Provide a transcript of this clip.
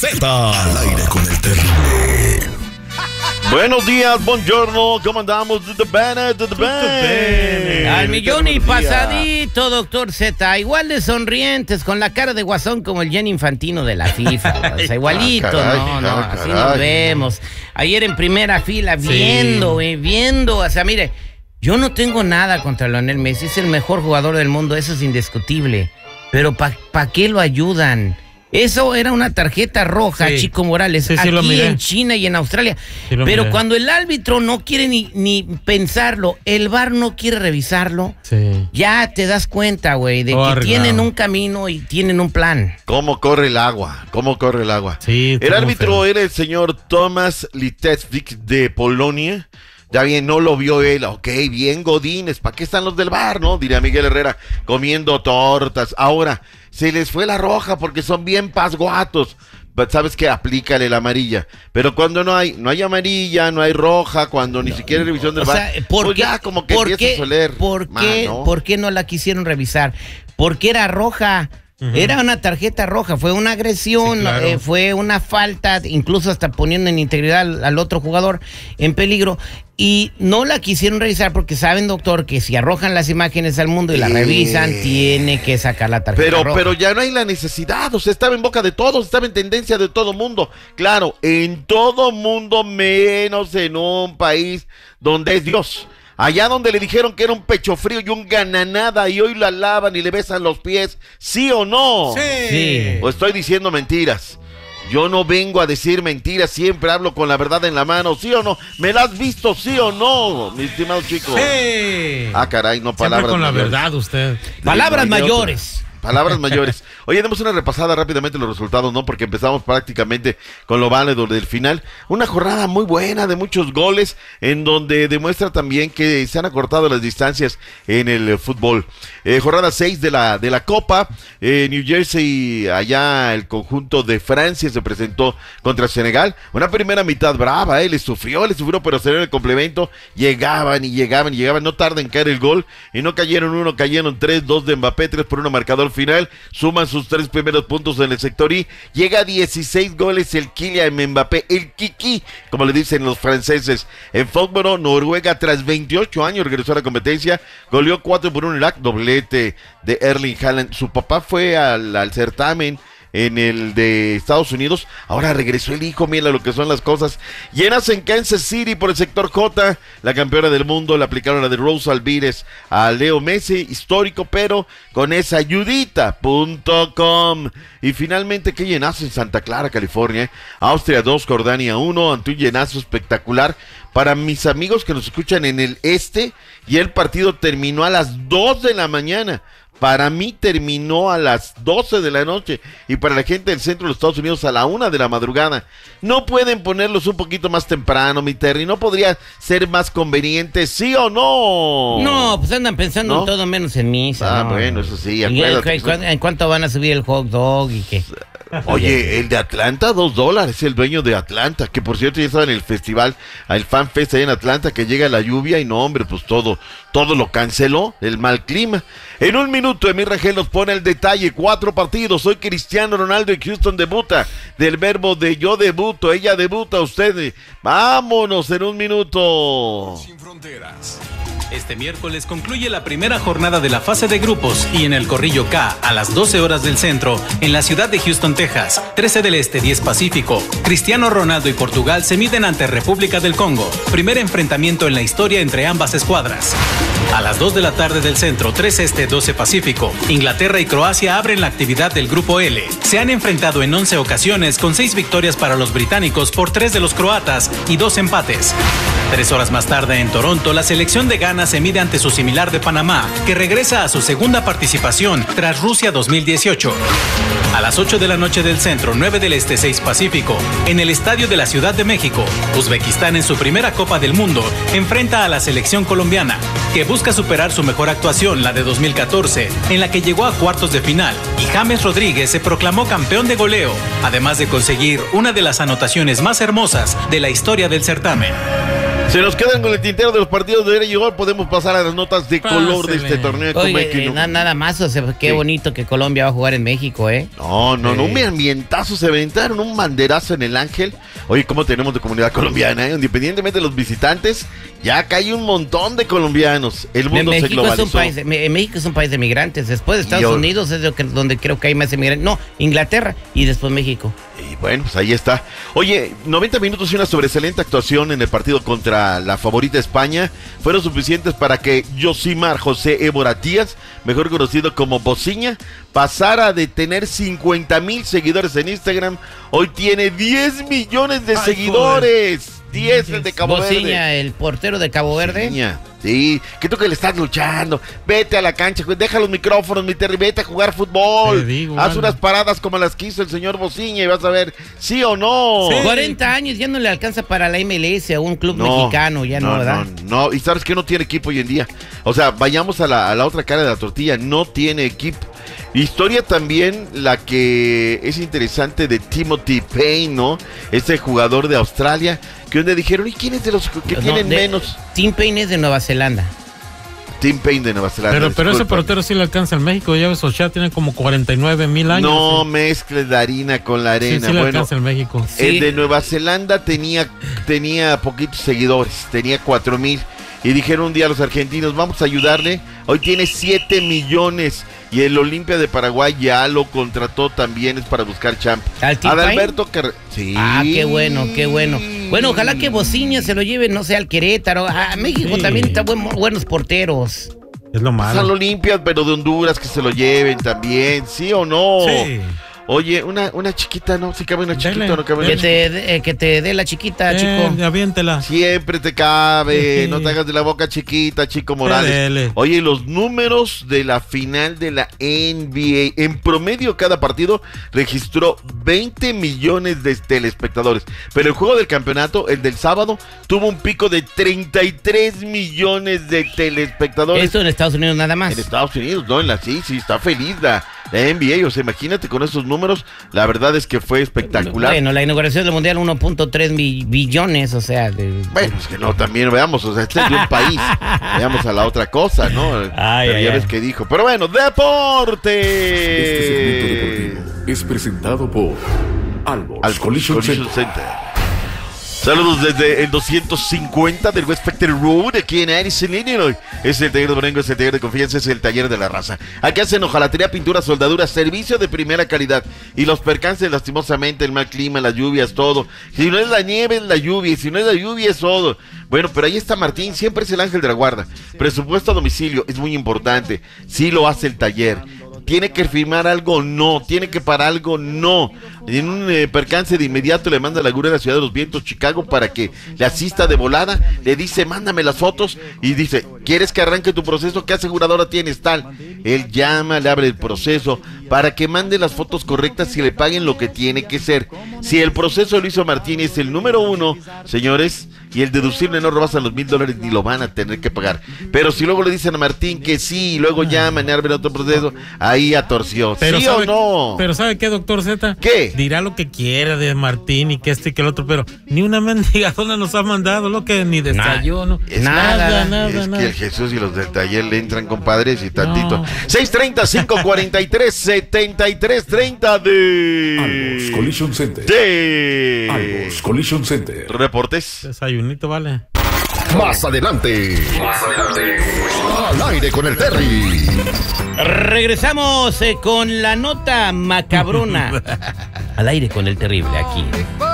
Z. Al aire con el terrible. Buenos días, buongiorno, ¿cómo andamos? Al millón y pasadito, doctor Z. Igual de sonrientes, con la cara de guasón como el Gianni Infantino de la FIFA. O sea, igualito, así nos vemos. Ayer en primera fila, viendo. O sea, mire, yo no tengo nada contra Lionel Messi, es el mejor jugador del mundo, eso es indiscutible. Pero ¿pa' qué lo ayudan? Eso era una tarjeta roja, Chico Morales, aquí en China y en Australia. Pero cuando el árbitro no quiere ni pensarlo, el VAR no quiere revisarlo, ya te das cuenta, güey, de que tienen un camino y tienen un plan. ¿Cómo corre el agua? Sí, el árbitro era el señor Tomasz Litewski de Polonia. Ya bien, no lo vio él, ok, bien Godínez, ¿para qué están los del VAR, no? Diría Miguel Herrera, comiendo tortas. Ahora, se les fue la roja porque son bien pasguatos. ¿Sabes qué? Aplícale la amarilla. Pero cuando no hay amarilla, no hay roja, cuando ni siquiera hay revisión del VAR, pues ya como que empieza a soler. ¿Por qué no la quisieron revisar? Porque era roja. Era una tarjeta roja, fue una agresión, fue una falta, incluso hasta poniendo en integridad al otro jugador en peligro, y no la quisieron revisar porque saben, doctor, que si arrojan las imágenes al mundo y la revisan, tiene que sacar la tarjeta roja. Pero ya no hay la necesidad, o sea, estaba en boca de todos, estaba en tendencia de todo mundo. Claro, en todo mundo, menos en un país donde es Dios. Allá donde le dijeron que era un pecho frío y un gananada y hoy la lavan y le besan los pies, ¿sí o no? Sí. ¿O estoy diciendo mentiras? Yo no vengo a decir mentiras, siempre hablo con la verdad en la mano, ¿sí o no? ¿Me la has visto, sí o no, mi estimado chico? Sí. Ah, caray, no palabras siempre con mayores. la verdad usted. Palabras mayores. Palabras mayores. Oye, demos una repasada rápidamente los resultados, ¿no? Porque empezamos prácticamente con lo válido del final. Una jornada muy buena, de muchos goles, en donde demuestra también que se han acortado las distancias en el fútbol. Jornada 6 de la Copa. New Jersey, allá el conjunto de Francia se presentó contra Senegal. Una primera mitad brava, le sufrió, pero se dio el complemento. Llegaban, no tarda en caer el gol. Y no cayeron uno, cayeron 3, 2 de Mbappé, 3-1 marcador final. Suman sus 3 primeros puntos en el sector I. Llega a 16 goles el Kylian Mbappé, el Kiki, como le dicen los franceses. En Foxborough, Noruega, tras 28 años regresó a la competencia, goleó 4-1 Irak, doblete de Erling Haaland. Su papá fue al certamen en el de Estados Unidos, ahora regresó el hijo, mira lo que son las cosas. Llenas en Kansas City por el sector J, la campeona del mundo, le aplicaron la de Rose Alvírez a Leo Messi, histórico, pero con esa ayudita.com. Y finalmente, qué llenazo en Santa Clara, California, Austria 2, Jordania 1, ante un llenazo espectacular. Para mis amigos que nos escuchan en el este, y el partido terminó a las 2 de la mañana. Para mí terminó a las 12 de la noche y para la gente del centro de los Estados Unidos a la 1 de la madrugada. No pueden ponerlos un poquito más temprano, mi Terry. ¿No podría ser más conveniente, sí o no? No, pues andan pensando en todo menos en misa. Bueno, eso sí, acuérdate. ¿En cuánto van a subir el hot dog y qué? Oye, el de Atlanta, $2, el dueño de Atlanta, que por cierto ya estaba en el festival, el Fan Fest ahí en Atlanta, que llega la lluvia y no, hombre, pues todo lo canceló, el mal clima. En un minuto, Emir Rangel nos pone el detalle, 4 partidos, hoy Cristiano Ronaldo y Houston debuta, del verbo de yo debuto, ella debuta, usted, vámonos en un minuto. Sin fronteras. Este miércoles concluye la primera jornada de la fase de grupos y en el Corrillo K, a las 12 horas del centro, en la ciudad de Houston, Texas, 13 del Este, 10 Pacífico, Cristiano Ronaldo y Portugal se miden ante República del Congo, primer enfrentamiento en la historia entre ambas escuadras. A las 2 de la tarde del centro, 3 Este, 12 Pacífico, Inglaterra y Croacia abren la actividad del Grupo L. Se han enfrentado en 11 ocasiones con 6 victorias para los británicos por 3 de los croatas y 2 empates. 3 horas más tarde en Toronto, la selección de Ghana se mide ante su similar de Panamá, que regresa a su segunda participación tras Rusia 2018. A las 8 de la noche del centro, 9 del Este, 6 Pacífico, en el Estadio de la Ciudad de México, Uzbekistán en su primera Copa del Mundo enfrenta a la selección colombiana, que busca superar su mejor actuación, la de 2014, en la que llegó a cuartos de final, y James Rodríguez se proclamó campeón de goleo, además de conseguir una de las anotaciones más hermosas de la historia del certamen. Se nos quedan con el tintero de los partidos de ayer y hoy. Podemos pasar a las notas de color de este torneo. Oye, nada más, o sea, qué bonito que Colombia va a jugar en México, ¿eh? No, un ambientazo, se aventaron un banderazo en el Ángel. Oye, ¿cómo tenemos de comunidad colombiana? Independientemente de los visitantes, ya acá hay un montón de colombianos. El mundo se globalizó. México es un país de migrantes. Después de Estados Unidos es donde creo que hay más inmigrantes. No, Inglaterra y después México. Y bueno, pues ahí está. Oye, 90 minutos y una sobresaliente actuación en el partido contra la favorita España fueron suficientes para que Yosimar José Évora Díaz, mejor conocido como Bociña, pasara de tener 50,000 seguidores en Instagram. Hoy tiene 10 millones de seguidores. Joder. 10 el de Cabo Verde. Bociña, el portero de Cabo Verde. Bociña. Sí, que tú que le estás luchando, vete a la cancha, deja los micrófonos, mi Terry, vete a jugar fútbol, haz unas paradas como las que hizo el señor Bociña y vas a ver, sí o no. Sí. 40 años, ya no le alcanza para la MLS a un club mexicano, ya no, ¿verdad? No, y sabes que no tiene equipo hoy en día, o sea, vayamos a la otra cara de la tortilla, no tiene equipo. Historia también la que es interesante de Timothy Payne, ¿no? Este jugador de Australia, que donde dijeron, ¿y quién es de los que tienen menos? Tim Payne es de Nueva Zelanda. Tim Payne de Nueva Zelanda. Pero ese portero sí le alcanza en México, ya ves, Ochoa tiene como 49,000 años. No mezcles la harina con la arena. Sí le alcanza en México. El de Nueva Zelanda tenía poquitos seguidores, tenía 4,000. Y dijeron un día a los argentinos, vamos a ayudarle. Hoy tiene 7 millones. Y el Olimpia de Paraguay ya lo contrató también, es para buscar champ. Adalberto sí. Ah, qué bueno, qué bueno. Bueno, ojalá que Bociña se lo lleve, no sé, al Querétaro. A México también está buenos porteros. Es lo malo. Al Olimpia, pero de Honduras que se lo lleven también, ¿sí o no? Sí. Oye, una chiquita, ¿no? Si cabe una chiquita o no cabe una chiquita. Que te dé la chiquita, chico. Aviéntela. Siempre te cabe, no te hagas de la boca chiquita, Chico Morales. Dele. Oye, los números de la final de la NBA, en promedio cada partido registró 20 millones de telespectadores. Pero el juego del campeonato, el del sábado, tuvo un pico de 33 millones de telespectadores. Esto en Estados Unidos nada más. En Estados Unidos, no, sí, está feliz la NBA, o sea, imagínate con esos números, la verdad es que fue espectacular. Bueno, la inauguración del Mundial 1.3 billones, o sea... Bueno, es que no, también veamos, o sea, este es de un país, veamos a la otra cosa, ¿no? Ya ves que dijo, pero bueno, ¡deporte! Este segmento deportivo es presentado por Albors Collision Center. Saludos desde el 250 del West Specter Road, aquí en Addison, Illinois. Es el taller de Borengo, es el taller de confianza, es el taller de la raza. Aquí hacen hojalatería, pintura, soldadura, servicio de primera calidad. Y los percances, lastimosamente, el mal clima, las lluvias, todo. Si no es la nieve, es la lluvia. Y si no es la lluvia, es todo. Bueno, pero ahí está Martín, siempre es el ángel de la guarda. Presupuesto a domicilio, es muy importante. Sí lo hace el taller. ¿Tiene que firmar algo? No. ¿Tiene que parar algo? No. En un percance de inmediato le manda a la Gura de la Ciudad de los Vientos, Chicago, para que le asista de volada. Le dice, mándame las fotos. Y dice, ¿quieres que arranque tu proceso? ¿Qué aseguradora tienes? Tal. Él llama, le abre el proceso para que mande las fotos correctas y le paguen lo que tiene que ser. Si el proceso lo hizo Martínez, el número 1, señores, y el deducible no rebasan los $1,000, ni lo van a tener que pagar. Pero si luego le dicen a Martín que sí, y luego llaman y abren otro proceso, ahí atorció. Pero ¿Sí o no? Pero ¿sabe qué, doctor Z? ¿Qué? Dirá lo que quiera de Martín y que este y que el otro, pero ni una mendigadona nos ha mandado, lo que ni desayuno. Nada. Es que el Jesús y los del taller le entran, compadres, y tantito. 630-543-7330 de... Albors Collision Center. Albors Collision Center. Reportes. Desayunito, vale. Más adelante. Al aire con el Terry. Regresamos con la nota macabrona. Al aire con el terrible aquí.